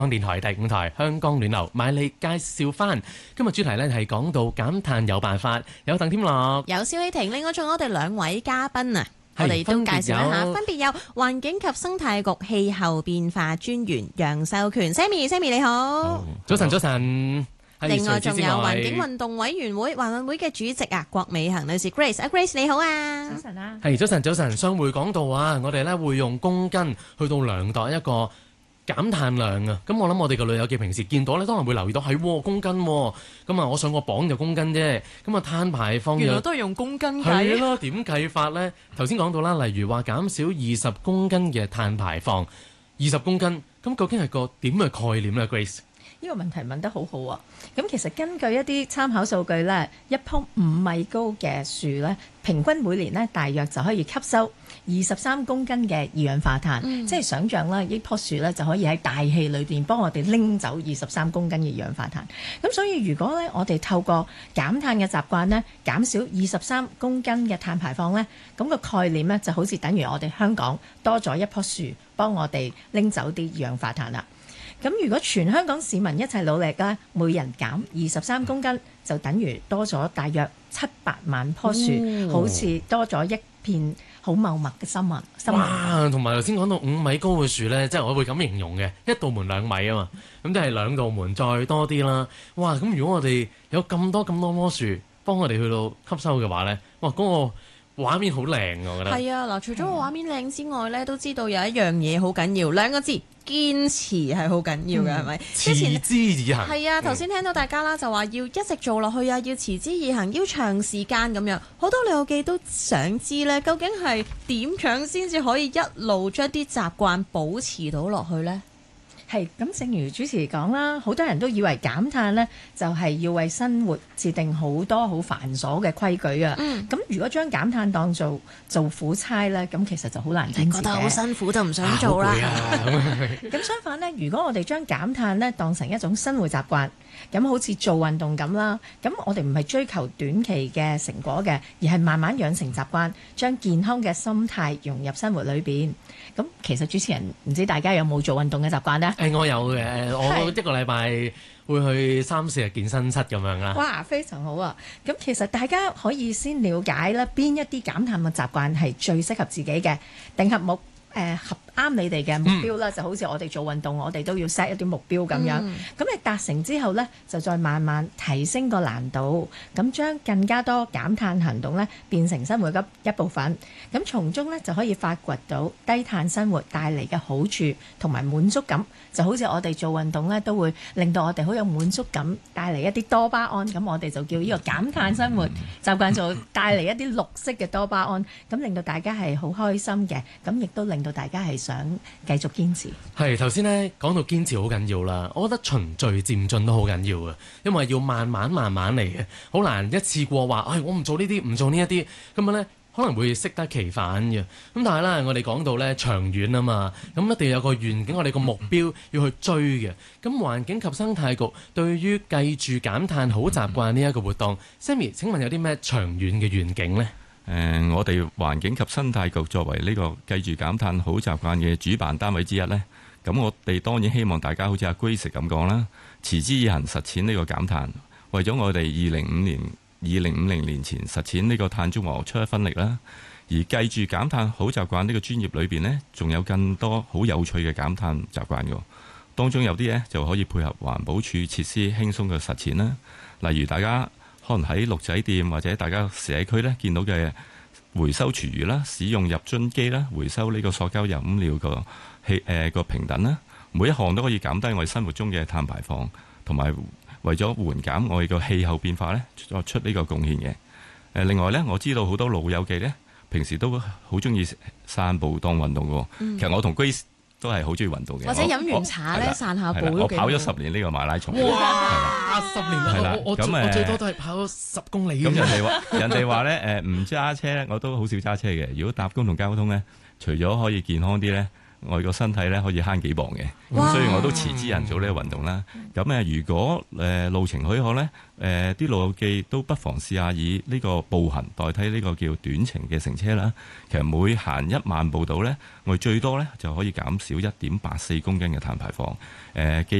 香港電台第5台香港暖流，買你介紹翻今日主題呢係講到減碳有辦法，有鄧添樂， 有蕭希婷，另外仲有我哋2位嘉賓啊，我哋都介紹一下，分別有環境及生態局氣候變化專員楊秀權 Sammy 你好， 早晨。 另外仲有環境運動委員會環運會嘅主席啊，郭美珩女士 Grace 你好啊， 早晨啊， 係早晨。上回講到啊，我哋呢會用公斤去到量度一個減碳量啊，咁我諗我哋個旅遊記平時見到咧，當然會留意到係公斤喎，咁啊我上個磅就公斤啫，咁啊碳排放原來都係用公斤計， 係咯，點計法呢？頭先講到啦，例如話減少20公斤嘅碳排放，20公斤，咁究竟係個點嘅概念呢 Grace？ 呢個問題問得好好啊！咁其實根據一啲參考數據呢，一棵5米高嘅樹呢，平均每年呢大約就可以吸收23公斤嘅二氧化碳，即係想像啦，呢棵樹呢就可以喺大氣裏邊幫我哋拎走23公斤嘅二氧化碳。咁所以如果呢我哋透過減碳嘅習慣呢，減少23公斤嘅碳排放呢，咁個概念呢就好似等於我哋香港多咗一棵樹幫我哋拎走啲二氧化碳啦。咁如果全香港市民一齊努力啦，每人減23公斤，就等於多咗大約700萬棵樹，好似多咗一片好茂密嘅森林。 哇！同埋頭先講到5米高嘅樹呢，即係我會咁形容嘅，一道門2米啊嘛，咁即係2道門再多啲啦。哇！咁如果我哋有咁多棵樹幫我哋去到吸收嘅話呢，哇！嗰個畫面好靚啊，我覺得。 係啊，嗱，除咗個畫面靚之外呢，都知道有一樣嘢好緊要，2個字。堅持係好緊要嘅，係咪？ 持之以恆。 係啊，頭先聽到大家啦，就話要一直做落去啊，要持之以恆，要長時間咁樣。好多旅遊記都想知呢，究竟係點樣先至可以一路將啲習慣保持到落去呢？ 係咁，正如主持講啦，好多人都以為減碳呢就係要為生活設定好多好繁瑣嘅規矩啊。咁如果將減碳當做苦差呢，咁其實就好難堅持嘅。 你覺得好辛苦就唔想做啦。 咁相反呢，如果我哋將減碳呢當成一種生活習慣，咁好似做運動咁啦，咁我哋唔係追求短期嘅成果嘅，而係慢慢養成習慣，將健康嘅心態融入生活裏邊。咁其實主持人唔知大家有冇做運動嘅習慣呢？ 我有嘅，我一個禮拜會去3-4日健身室咁樣啦。 哇，非常好啊！咁其實大家可以先了解啦，邊一啲減碳嘅習慣係最適合自己嘅，定合啱你哋嘅目標啦，就好似我哋做運動，我哋都要 set 一啲目標咁樣。咁你達成之後呢，就再慢慢提升個難度，咁將更加多減碳行動呢變成生活嘅一部分。咁從中呢，就可以發掘到低碳生活帶嚟嘅好處同埋滿足感。就好似我哋做運動呢，都會令到我哋好有滿足感，帶嚟一啲多巴胺。咁我哋就叫呢個減碳生活習慣，就帶嚟一啲綠色嘅多巴胺，咁令到大家係好開心嘅。咁亦都令到大家係想繼續堅持。 係頭先呢講到堅持好緊要啦，我覺得循序漸進都好緊要啊，因為要慢慢嚟嘅，好難一次過話，我唔做呢啲，唔做呢一啲，咁樣呢可能會適得其反嘅。咁但係呢，我哋講到呢長遠啊嘛，咁一定要有個願景，我哋個目標要去追嘅。咁環境及生態局對於記住減碳好習慣呢一個活動，Sammy 請問有啲咩長遠嘅願景呢？ 我哋環境及生態局作為呢個記住減碳好習慣嘅主辦單位之一呢，咁我哋當然希望大家好似阿 Grace 咁講啦，持之以恆實踐呢個減碳，為咗我哋2050年前實踐呢個碳中和出一分力啦。而記住減碳好習慣呢個專業裏邊呢，仲有更多好有趣嘅減碳習慣嘅，當中有啲呢就可以配合環保署設施輕鬆嘅實踐啦，例如大家可能喺鹿仔店或者大家社區咧見到嘅回收廚餘啦，使用入樽機啦，回收呢個塑膠飲料個瓶等啦，每一項都可以減低我哋生活中嘅碳排放，同埋為咗緩減我哋個氣候變化咧作出呢個貢獻嘅。另外咧，我知道好多老友記咧平時都好中意散步當運動嘅。其實我同 Grace都係好中意運動嘅， 或者飲完茶咧散下步。 我跑咗10年呢個馬拉松。 哇！10年啦，我最多都係跑咗10公里。 咁人哋話咧唔揸車咧，我都好少揸車嘅。如果搭公共交通咧，除咗可以健康啲咧， 我哋個身體咧可以慳幾磅嘅，咁所以我都持之人做呢個運動啦。咁如果路程許可咧，啲老友記都不妨試下以呢個步行代替呢個叫短程嘅乘車啦。其實每行1萬步到咧，我哋最多咧就可以減少1.84公斤嘅碳排放。